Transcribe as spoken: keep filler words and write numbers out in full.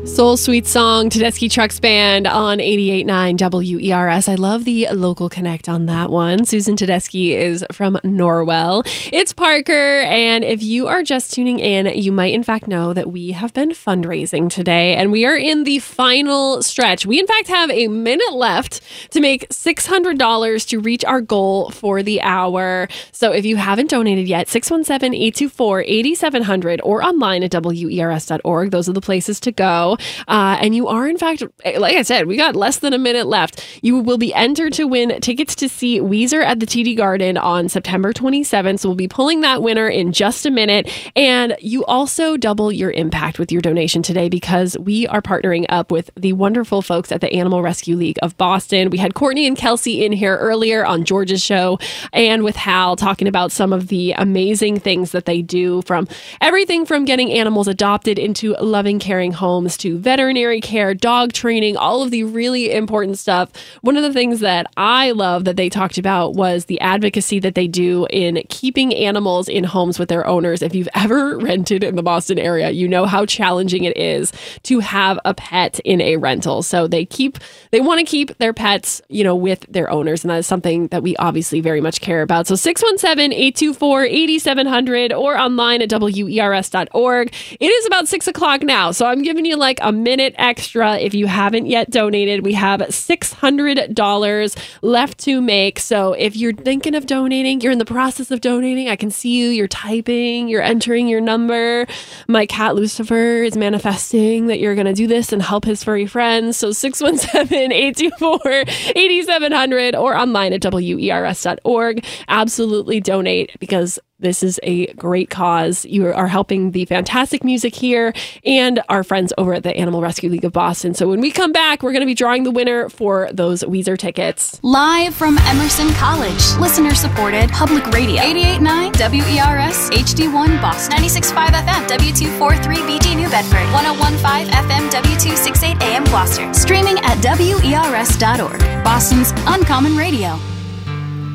Soul Sweet Song, Tedeschi Trucks Band on eighty-eight point nine W E R S. I love the local connect on that one. Susan Tedeschi is from Norwell. It's Parker, and if you are just tuning in, you might in fact know that we have been fundraising today, and we are in the final stretch. We in fact have a minute left to make six hundred dollars to reach our goal for the hour. So if you haven't donated yet, six one seven, eight two four, eight seven zero zero or online at W E R S dot org. Those are the places to go. Uh, and you are, in fact, like I said, we got less than a minute left. You will be entered to win tickets to see Weezer at the T D Garden on September twenty-seventh. So we'll be pulling that winner in just a minute. And you also double your impact with your donation today because we are partnering up with the wonderful folks at the Animal Rescue League of Boston. We had Courtney and Kelsey in here earlier on George's show and with Hal talking about some of the amazing things that they do, from everything from getting animals adopted into loving, caring homes to veterinary care, dog training, all of the really important stuff. One of the things that I love that they talked about was the advocacy that they do in keeping animals in homes with their owners. If you've ever rented in the Boston area, you know how challenging it is to have a pet in a rental. So they keep, they want to keep their pets, you know, with their owners. And that is something that we obviously very much care about. So six one seven, eight two four, eight seven zero zero or online at W E R S dot org. It is about six o'clock now. So I'm giving you like a minute extra if you haven't yet donated. We have six hundred dollars left to make. So if you're thinking of donating, you're in the process of donating, I can see you, you're typing, you're entering your number. My cat Lucifer is manifesting that you're going to do this and help his furry friends. So six one seven, eight two four, eight seven zero zero or online at W E R S dot org. Absolutely donate because this is a great cause. You are helping the fantastic music here and our friends over at the Animal Rescue League of Boston. So when we come back, we're going to be drawing the winner for those Weezer tickets. Live from Emerson College, listener-supported public radio. eighty-eight point nine W E R S H D one Boston. ninety-six point five F M W two forty-three B G New Bedford. one oh one point five F M W two sixty-eight A M Gloucester. Streaming at W E R S dot org. Boston's Uncommon Radio.